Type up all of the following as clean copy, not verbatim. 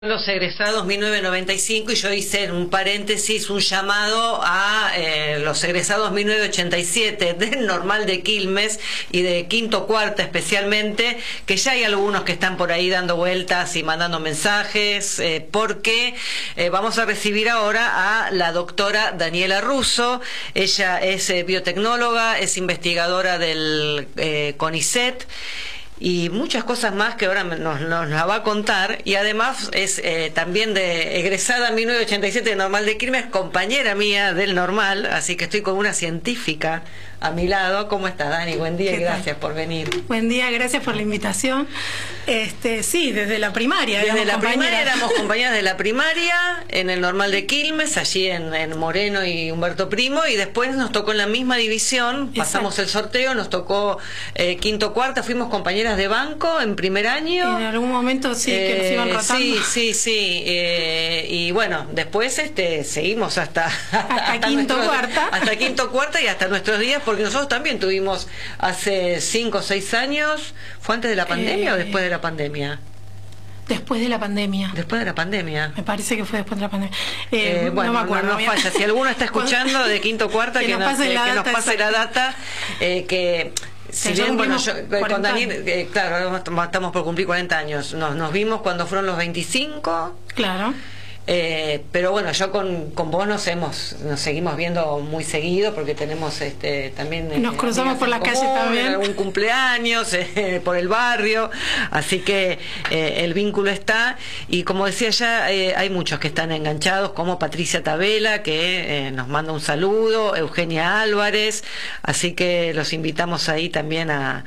Los egresados 1995 y yo hice en un paréntesis un llamado a los egresados 1987 del Normal de Quilmes y de Quinto Cuarta especialmente, que ya hay algunos que están por ahí dando vueltas y mandando mensajes, porque vamos a recibir ahora a la doctora Daniela Russo. Ella es biotecnóloga, es investigadora del CONICET y muchas cosas más que ahora nos la va a contar, y además es también de egresada en 1987 de Normal de Quilmes, compañera mía del Normal, así que estoy con una científica a mi lado. ¿Cómo estás, Dani? Buen día y gracias por venir. Buen día, gracias por la invitación. Sí, desde la primaria. Desde la primaria éramos compañeras de la primaria en el Normal de Quilmes, allí en Moreno y Humberto Primo, y después nos tocó en la misma división, pasamos el sorteo, nos tocó Quinto Cuarta, fuimos compañeras de banco en primer año. En algún momento sí, que nos iban rotando. Sí. Y bueno, después seguimos hasta Quinto Cuarta. Hasta Quinto Cuarta y hasta nuestros días, porque nosotros también tuvimos hace 5 o 6 años. ¿Fue antes de la pandemia o después de la pandemia? Después de la pandemia. Después de la pandemia. Me parece que fue después de la pandemia. Bueno, no me acuerdo. No falla. Si alguno está escuchando de Quinto Cuarta, que nos pase la data. Si bien, bueno, yo con Daniel, claro, estamos por cumplir 40 años. Nos vimos cuando fueron los 25. Claro. Pero bueno, yo con vos nos seguimos viendo muy seguido, porque tenemos también nos cruzamos por las calles también, algún cumpleaños por el barrio, así que el vínculo está. Y como decía ya, hay muchos que están enganchados, como Patricia Tabela, que nos manda un saludo, Eugenia Álvarez, así que los invitamos ahí también a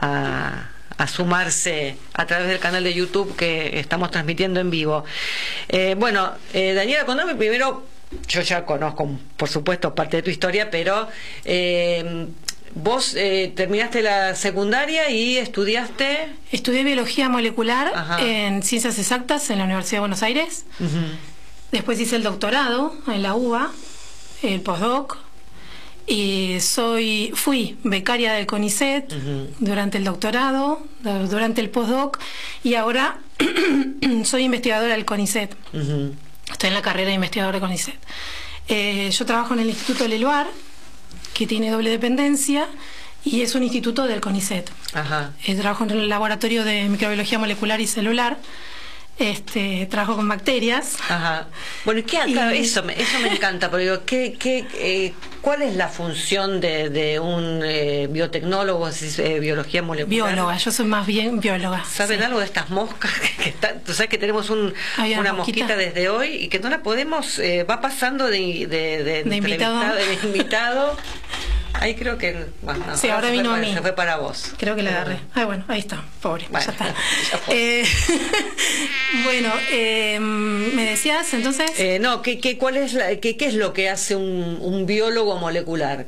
sumarse a través del canal de YouTube que estamos transmitiendo en vivo. Daniela, contame primero, yo ya conozco, por supuesto, parte de tu historia, pero vos terminaste la secundaria y estudiaste... Estudié biología molecular en Ciencias Exactas en la Universidad de Buenos Aires. Después hice el doctorado en la UBA, el postdoc. Y fui becaria del CONICET durante el doctorado, durante el postdoc, y ahora soy investigadora del CONICET. Estoy en la carrera de investigadora del CONICET. Yo trabajo en el Instituto Leluar, que tiene doble dependencia, y es un instituto del CONICET. Trabajo en el laboratorio de microbiología molecular y celular. Trabajo con bacterias. Bueno, eso me encanta, porque digo, ¿cuál es la función de un biotecnólogo, biología molecular? Bióloga, yo soy más bien bióloga. ¿Saben algo de estas moscas que están? Tú sabes que tenemos una mosquita desde hoy y que no la podemos, va pasando de invitado. Ahí creo que... Bueno, no, sí, ahora vino a mí. Se fue para vos. Creo que la agarré. Bueno, ahí está. Pobre. Bueno, ya está. Ya fue. Bueno, ¿me decías entonces? No, ¿qué es lo que hace un biólogo molecular?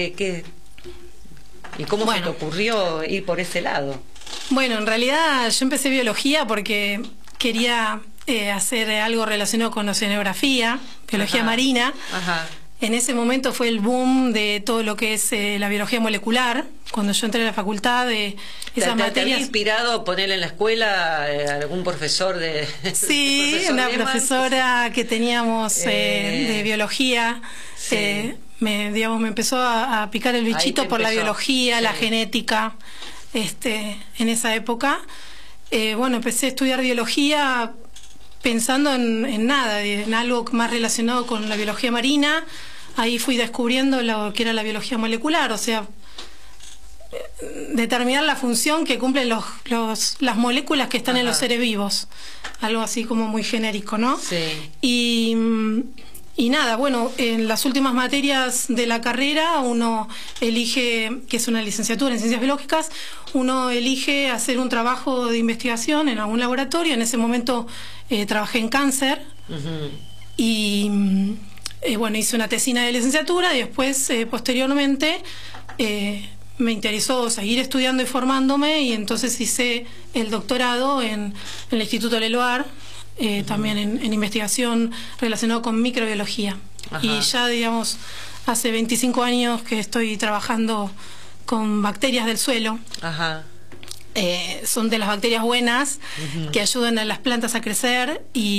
¿Y cómo se te ocurrió ir por ese lado? Bueno, en realidad yo empecé biología porque quería hacer algo relacionado con oceanografía, biología marina. En ese momento fue el boom de todo lo que es la biología molecular. Cuando yo entré a la facultad de esas materias... ¿Te había inspirado a poner en la escuela algún profesor de...? Sí, una profesora que teníamos de biología. Sí. Me empezó a picar el bichito por la biología, la genética, en esa época. Empecé a estudiar biología pensando en algo más relacionado con la biología marina. Ahí fui descubriendo lo que era la biología molecular, o sea, determinar la función que cumplen las moléculas que están en los seres vivos, algo así como muy genérico, ¿no? Sí. Y nada, bueno, en las últimas materias de la carrera uno elige, que es una licenciatura en ciencias biológicas, uno elige hacer un trabajo de investigación en algún laboratorio. En ese momento trabajé en cáncer y hice una tesina de licenciatura, y después posteriormente me interesó seguir estudiando y formándome, y entonces hice el doctorado en el Instituto Leluar. También en investigación relacionada con microbiología. Y ya, digamos, hace 25 años que estoy trabajando con bacterias del suelo. son de las bacterias buenas que ayudan a las plantas a crecer y